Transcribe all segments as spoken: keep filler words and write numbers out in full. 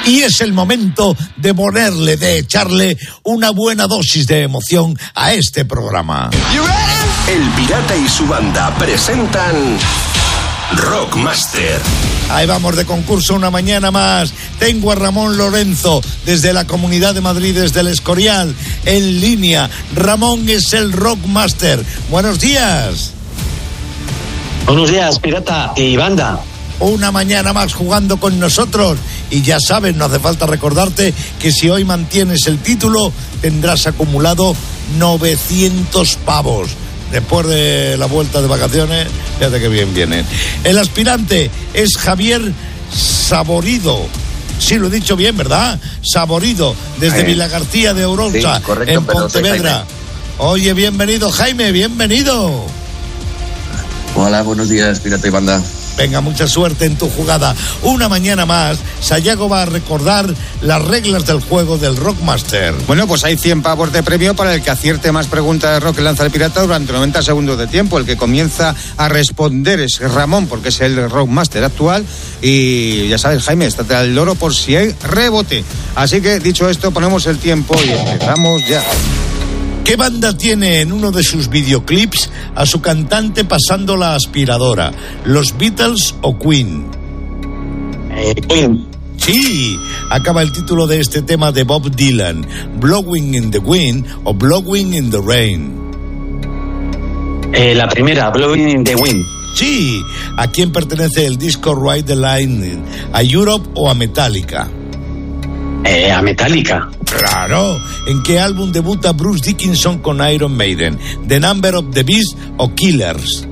Y es el momento de ponerle, de echarle una buena dosis de emoción a este programa. El Pirata y su banda presentan Rockmaster. Ahí vamos de concurso una mañana más. Tengo a Ramón Lorenzo desde la Comunidad de Madrid, desde el Escorial, en línea. Ramón es el Rockmaster. Buenos días. Buenos días, Pirata y banda. Una mañana más jugando con nosotros. Y ya sabes, no hace falta recordarte que si hoy mantienes el título, tendrás acumulado novecientos pavos. Después de la vuelta de vacaciones, fíjate que bien vienen. El aspirante es Javier Saborido. Sí, lo he dicho bien, ¿verdad? Saborido, desde eh, Vilagarcía de Ourosa, sí, correcto, en Pontevedra. Oye, bienvenido, Jaime, bienvenido. Hola, buenos días, Pirata y banda. Venga, mucha suerte en tu jugada. Una mañana más, Sayago va a recordar las reglas del juego del Rockmaster. Bueno, pues hay cien pavos de premio para el que acierte más preguntas de rock que lanza el pirata durante noventa segundos de tiempo. El que comienza a responder es Ramón, porque es el Rockmaster actual. Y ya sabes, Jaime, estate al loro por si hay rebote. Así que, dicho esto, ponemos el tiempo y empezamos ya. ¿Qué banda tiene en uno de sus videoclips a su cantante pasando la aspiradora? ¿Los Beatles o Queen? Eh, Queen. Sí, acaba el título de este tema de Bob Dylan. ¿Blowing in the Wind o Blowing in the Rain? Eh, la primera, Blowing in the Wind. Sí, ¿a quién pertenece el disco Ride the Lightning? ¿A Europe o a Metallica? Eh, a Metallica. Claro. ¿En qué álbum debuta Bruce Dickinson con Iron Maiden? ¿The Number of the Beast o Killers?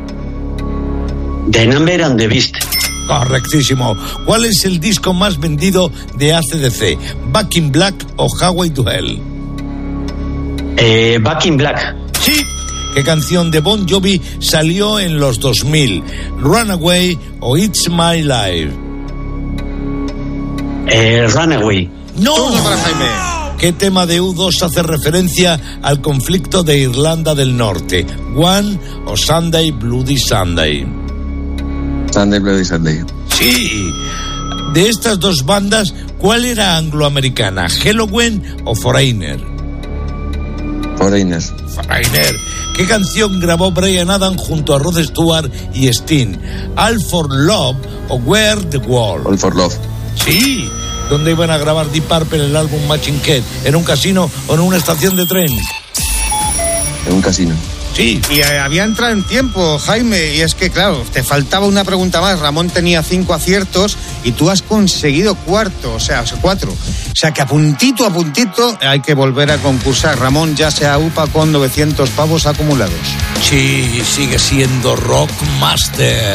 The Number of the Beast. Correctísimo. ¿Cuál es el disco más vendido de A C D C? ¿Back in Black o Highway to Hell? Eh, Back in Black. Sí. ¿Qué canción de Bon Jovi salió en los dos mil? ¿Runaway o It's My Life? Eh, Runaway. ¡No! Todo para Jaime. ¿Qué tema de U dos hace referencia al conflicto de Irlanda del Norte? ¿One o Sunday Bloody Sunday? Sunday Bloody Sunday. Sí. De estas dos bandas, ¿cuál era angloamericana? ¿Halloween o Foreigner? Foreigner. Foreigner. ¿Qué canción grabó Bryan Adams junto a Rod Stewart y Sting? ¿All for Love o Where the World? All for Love. Sí. ¿Dónde iban a grabar Deep Purple el álbum Matching Head? ¿En un casino o en una estación de tren? En un casino. Sí. Y eh, había entrado en tiempo, Jaime, y es que, claro, te faltaba una pregunta más. Ramón tenía cinco aciertos y tú has conseguido cuarto, o sea, cuatro. O sea, que a puntito, a puntito hay que volver a concursar. Ramón ya se aupa con novecientos pavos acumulados. Sí, sigue siendo Rockmaster.